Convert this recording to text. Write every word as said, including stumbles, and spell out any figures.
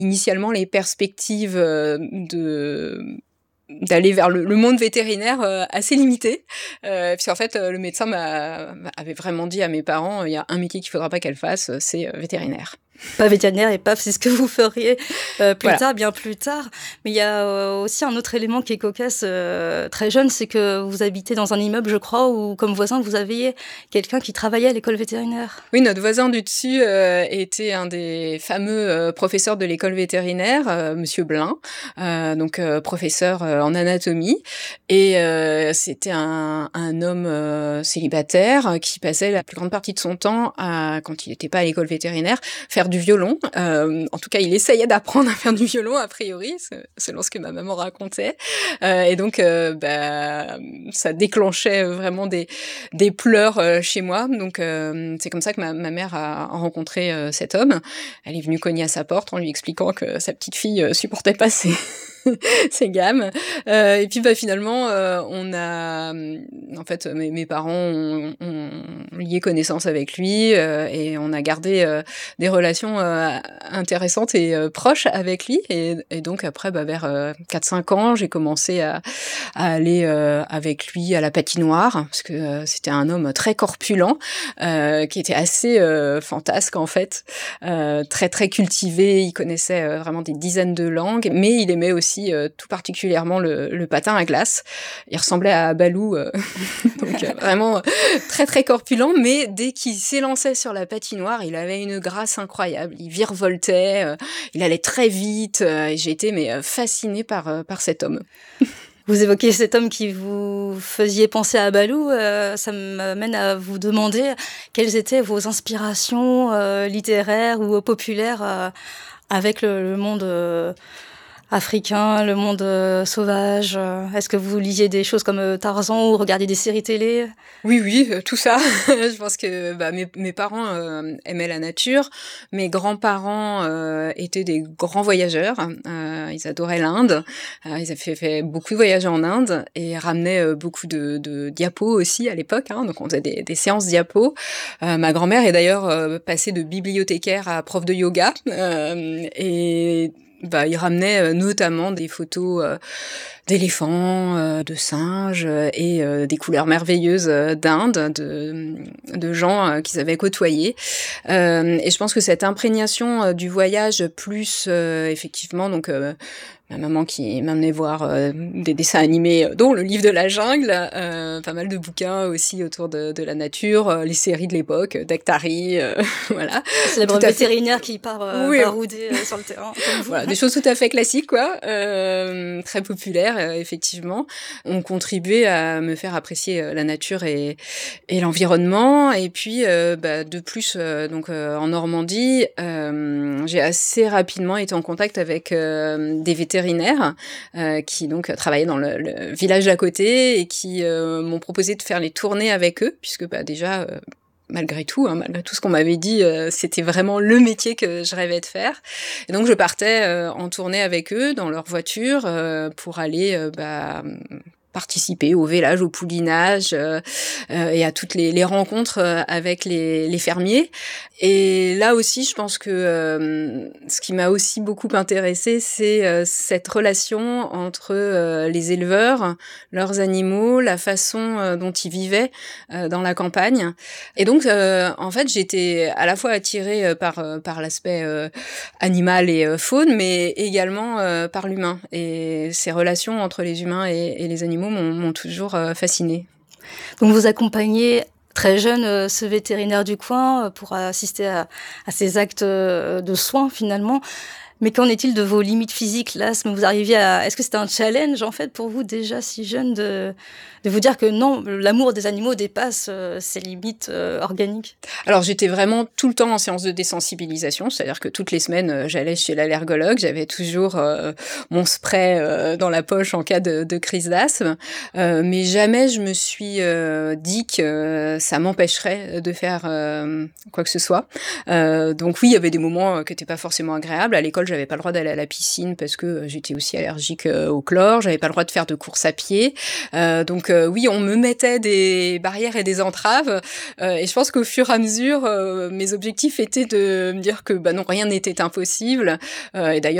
initialement les perspectives euh, de d'aller vers le, le monde vétérinaire euh, assez limité, euh, puisqu'en fait euh, le médecin m'a, avait vraiment dit à mes parents, il y a un métier qu'il faudra pas qu'elle fasse, c'est euh, vétérinaire. Pas vétérinaire et paf, c'est ce que vous feriez euh, plus voilà. tard, bien plus tard. Mais il y a euh, aussi un autre élément qui est cocasse euh, très jeune, c'est que vous habitez dans un immeuble, je crois, où comme voisin, vous aviez quelqu'un qui travaillait à l'école vétérinaire. Oui, notre voisin du dessus euh, était un des fameux euh, professeurs de l'école vétérinaire, euh, Monsieur Blin, euh, donc euh, professeur euh, en anatomie. Et euh, c'était un, un homme euh, célibataire qui passait la plus grande partie de son temps, à, quand il n'était pas à l'école vétérinaire, faire du violon. Euh, en tout cas, il essayait d'apprendre à faire du violon, a priori, selon ce que ma maman racontait. Euh, et donc, euh, bah, ça déclenchait vraiment des, des pleurs euh, chez moi. Donc, euh, c'est comme ça que ma, ma mère a rencontré euh, cet homme. Elle est venue cogner à sa porte en lui expliquant que sa petite fille euh, supportait pas ses... ces gammes. Euh, et puis bah finalement, euh, on a, en fait, mes, mes parents ont, ont lié connaissance avec lui euh, et on a gardé euh, des relations euh, intéressantes et euh, proches avec lui. Et, et donc après, bah, vers euh, quatre cinq ans, j'ai commencé à, à aller euh, avec lui à la patinoire parce que euh, c'était un homme très corpulent euh, qui était assez euh, fantasque en fait, euh, très très cultivé. Il connaissait euh, vraiment des dizaines de langues, mais il aimait aussi Euh, tout particulièrement le, le patin à glace. Il ressemblait à Balou, euh, donc euh, vraiment euh, très très corpulent, mais dès qu'il s'élançait sur la patinoire, il avait une grâce incroyable. Il virevoltait, euh, il allait très vite, euh, et j'ai été mais euh, fascinée par euh, par cet homme. Vous évoquez cet homme qui vous faisait penser à Balou, euh, ça m'amène à vous demander quelles étaient vos inspirations euh, littéraires ou populaires euh, avec le, le monde euh, africain, le monde euh, sauvage. Est-ce que vous lisiez des choses comme euh, Tarzan ou regardiez des séries télé? Oui, oui, euh, tout ça. Je pense que bah, mes, mes parents euh, aimaient la nature. Mes grands-parents euh, étaient des grands voyageurs. Euh, ils adoraient l'Inde. Euh, ils avaient fait, fait beaucoup de voyages en Inde et ramenaient euh, beaucoup de, de diapos aussi à l'époque. Hein, donc on faisait des, des séances diapos. Euh, ma grand-mère est d'ailleurs euh, passée de bibliothécaire à prof de yoga. Euh, et bah, il ramenait notamment des photos euh, d'éléphants, euh, de singes euh, et euh, des couleurs merveilleuses euh, d'Inde, de, de gens euh, qu'ils avaient côtoyés. Euh, et je pense que cette imprégnation euh, du voyage plus euh, effectivement donc euh, ma maman qui m'amenait voir euh, des dessins animés, dont le livre de la jungle, euh, pas mal de bouquins aussi autour de, de la nature, euh, les séries de l'époque, Daktari, euh, voilà. C'est le vétérinaire fait... qui part euh, oui, barouder euh, sur le terrain. Comme vous. Voilà, des choses tout à fait classiques, quoi, euh, très populaires, euh, effectivement, ont contribué à me faire apprécier euh, la nature et, et l'environnement. Et puis, euh, bah, de plus, euh, donc euh, en Normandie, euh, j'ai assez rapidement été en contact avec euh, des vétérinaires euh, qui donc travaillaient dans le, le village d'à côté et qui euh, m'ont proposé de faire les tournées avec eux, puisque bah, déjà... Euh, malgré tout, hein, malgré tout ce qu'on m'avait dit, euh, c'était vraiment le métier que je rêvais de faire. Et donc je partais euh, en tournée avec eux dans leur voiture euh, pour aller euh, bah, participer au vélage, au poulinage euh, euh, et à toutes les, les rencontres euh, avec les, les fermiers. Et là aussi, je pense que euh, ce qui m'a aussi beaucoup intéressée, c'est euh, cette relation entre euh, les éleveurs, leurs animaux, la façon euh, dont ils vivaient euh, dans la campagne. Et donc, euh, en fait, j'étais à la fois attirée euh, par, euh, par l'aspect euh, animal et euh, faune, mais également euh, par l'humain. Et ces relations entre les humains et, et les animaux m'ont, m'ont toujours euh, fascinée. Donc vous accompagnez très jeune euh, ce vétérinaire du coin euh, pour assister à, à ces actes euh, de soins finalement. Mais qu'en est-il de vos limites physiques là? Est-ce que vous arriviez à... Est-ce que c'était un challenge en fait pour vous déjà si jeune de, de vous dire que non, l'amour des animaux dépasse euh, ses limites euh, organiques? Alors j'étais vraiment tout le temps en séance de désensibilisation, c'est-à-dire que toutes les semaines euh, j'allais chez l'allergologue, j'avais toujours euh, mon spray euh, dans la poche en cas de, de crise d'asthme, euh, mais jamais je me suis euh, dit que euh, ça m'empêcherait de faire euh, quoi que ce soit. Euh, donc oui, il y avait des moments qui n'étaient pas forcément agréables. À l'école, j'avais pas le droit d'aller à la piscine parce que j'étais aussi allergique euh, au chlore, j'avais pas le droit de faire de course à pied. Euh, donc euh, oui, on me mettait des barrières et des entraves, euh, et je pense qu'au fur et à mesure, euh, mes objectifs étaient de me dire que bah non, rien n'était impossible. Euh, et d'ailleurs,